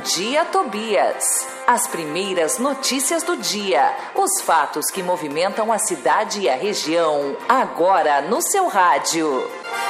Dia Tobias. As primeiras notícias do dia. Os fatos que movimentam a cidade e a região. Agora no seu rádio.